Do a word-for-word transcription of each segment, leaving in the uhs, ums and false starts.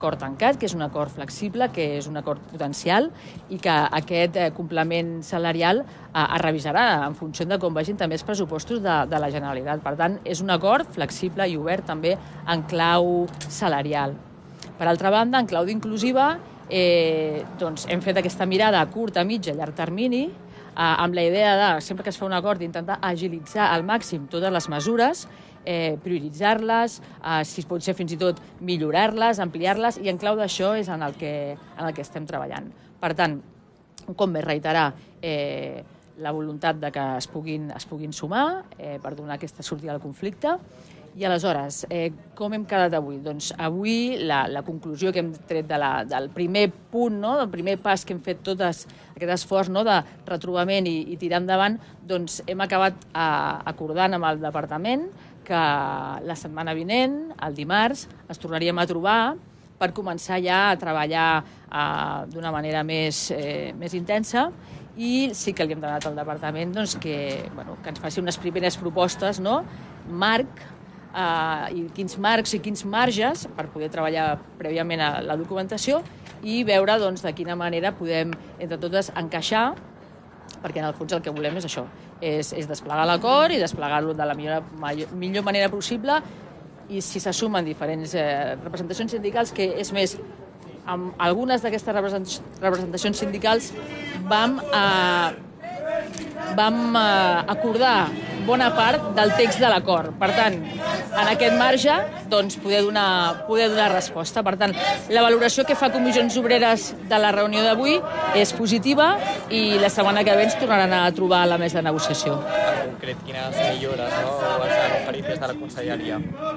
acord tancat, que és un acord flexible, que és un acord potencial i que aquest eh, complement salarial eh, es revisarà en funció de com vagin també els pressupostos de, de la Generalitat. Per tant, és un acord flexible i obert també en clau salarial. Per altra banda, en clau d'inclusiva, eh, doncs hem fet aquesta mirada a curt, a mig, a llarg termini, eh, amb la idea de, sempre que es fa un acord, d'intentar agilitzar al màxim totes les mesures, Eh, prioritzar-les, eh, si pot ser fins i tot millorar-les, ampliar-les, i en clau d'això és en el que, en el que estem treballant. Per tant, un cop més reiterar eh, la voluntat de que es puguin, es puguin sumar eh, per donar aquesta sortida al conflicte. I aleshores, eh, com hem quedat avui? Doncs avui la, la conclusió que hem tret de la, del primer punt, no? Del primer pas que hem fet totes, aquest esforç, no? De retrobament i, i tirar endavant, doncs hem acabat eh, acordant amb el departament que la setmana vinent, el dimarts, ens tornaríem a trobar per començar ja a treballar eh, d'una manera més, eh, més intensa, i sí que li hem demanat al departament doncs, que, bueno, que ens faci unes primeres propostes, no? Marc, eh, i quins marcs i quins marges per poder treballar prèviament a la documentació i veure doncs, de quina manera podem entre totes encaixar, perquè en el fons el que volem és això, és, és desplegar l'acord i desplegar-lo de la millor, millor manera possible, i si se sumen diferents eh, representacions sindicals, que és més, amb algunes d'aquestes representacions sindicals vam, eh, vam eh, acordar bona part del text de l'acord. Per tant, en aquest marge, doncs, poder donar, poder donar resposta. Per tant, la valoració que fa Comissions Obreres de la reunió d'avui és positiva i la setmana que ve ens tornaran a trobar a la mesa de negociació. En concret, quines millores no, s'han oferit des de la Conselleria?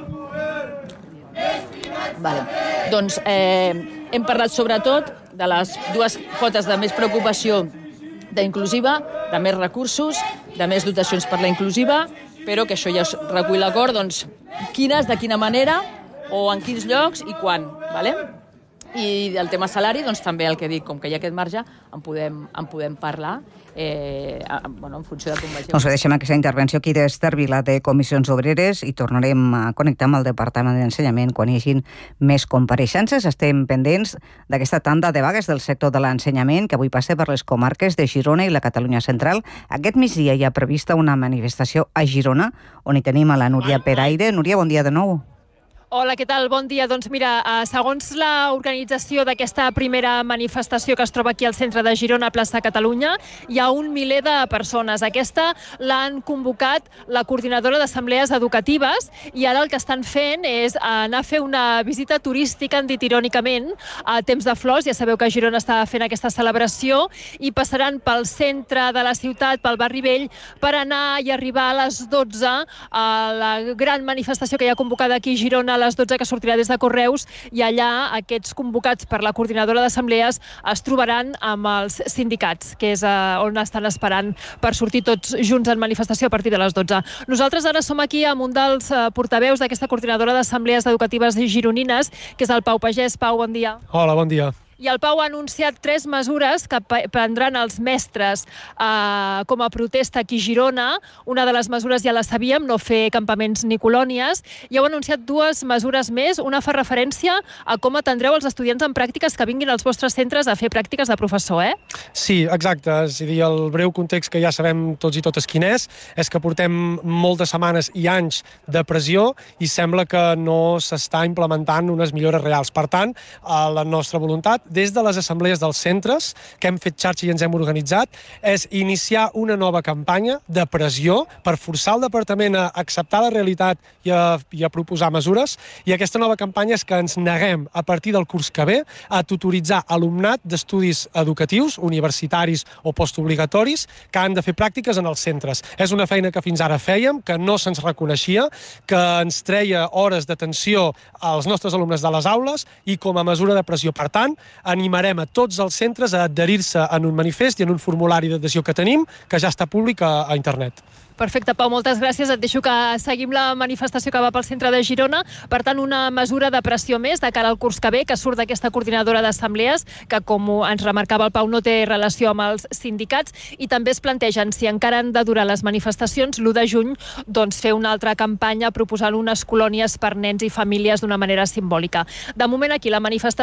Vale. Doncs eh, hem parlat sobretot de les dues potes de més preocupació d'inclusiva, de més recursos, de més dotacions per la inclusiva, però que això ja es recull l'acord, doncs quines, de quina manera, o en quins llocs i quan, vale? I el tema salari, doncs també el que dic, com que hi ha aquest marge, en podem, en podem parlar eh, bueno, en funció de com vegem. Doncs deixem aquesta intervenció aquí d'Ester Vila de Comissions Obreres i tornarem a connectar amb el Departament d'Ensenyament quan hi hagin més compareixences. Estem pendents d'aquesta tanda de vagues del sector de l'ensenyament que avui passa per les comarques de Girona i la Catalunya Central. Aquest migdia hi ha prevista una manifestació a Girona, on hi tenim a la Núria Peraire. Núria, bon dia de nou. Hola, què tal? Bon dia. Doncs mira, segons l'organització d'aquesta primera manifestació que es troba aquí al centre de Girona, a plaça Catalunya, hi ha un miler de persones. Aquesta l'han convocat la coordinadora d'assemblees educatives i ara el que estan fent és anar a fer una visita turística, han dit irònicament, a Temps de Flors. Ja sabeu que Girona està fent aquesta celebració i passaran pel centre de la ciutat, pel barri vell, per anar i arribar a les dotze a la gran manifestació que hi ha convocada aquí a Girona, a les dotze, que sortirà des de Correus, i allà aquests convocats per la coordinadora d'assemblees es trobaran amb els sindicats, que és on estan esperant per sortir tots junts en manifestació a partir de les dotze. Nosaltres ara som aquí amb un dels portaveus d'aquesta coordinadora d'assemblees educatives gironines, que és el Pau Pagès. Pau, bon dia. Hola, bon dia. I el Pau ha anunciat tres mesures que prendran els mestres eh, com a protesta aquí a Girona. Una de les mesures ja la sabíem, no fer campaments ni colònies. I heu anunciat dues mesures més. Una fa referència a com atendreu els estudiants en pràctiques que vinguin als vostres centres a fer pràctiques de professor, eh? Sí, exacte. És a dir, el breu context que ja sabem tots i totes quin és, és que portem moltes setmanes i anys de pressió i sembla que no s'està implementant unes millores reals. Per tant, la nostra voluntat des de les assemblees dels centres, que hem fet xarxa i ens hem organitzat, és iniciar una nova campanya de pressió per forçar el departament a acceptar la realitat i a, i a proposar mesures. I aquesta nova campanya és que ens neguem, a partir del curs que ve, a tutoritzar alumnat d'estudis educatius, universitaris o postobligatoris, que han de fer pràctiques en els centres. És una feina que fins ara fèiem, que no se'ns reconeixia, que ens treia hores d'atenció als nostres alumnes de les aules i com a mesura de pressió. Per tant, animarem a tots els centres a adherir-se en un manifest i en un formulari d'adhesió que tenim, que ja està públic a, a internet. Perfecte, Pau, moltes gràcies. Et deixo que seguim la manifestació que va pel centre de Girona. Per tant, una mesura de pressió més de cara al curs que ve, que surt d'aquesta coordinadora d'assemblees, que, com ens remarcava el Pau, no té relació amb els sindicats, i també es plantegen, si encara han de durar les manifestacions, l'u de juny, doncs fer una altra campanya proposant unes colònies per nens i famílies d'una manera simbòlica. De moment, aquí la manifestació